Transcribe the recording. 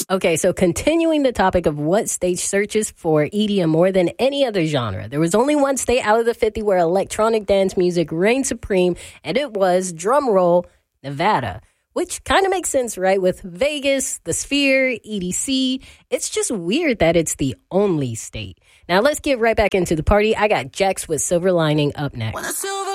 Okay, so continuing the topic of what state searches for EDM more than any other genre, there was only one state out of the 50 where electronic dance music reigned supreme, and it was, drumroll, Nevada. Which kind of makes sense, right? With Vegas, the Sphere, EDC. It's just weird that it's the only state. Now let's get right back into the party. I got Jax with Silver Lining up next.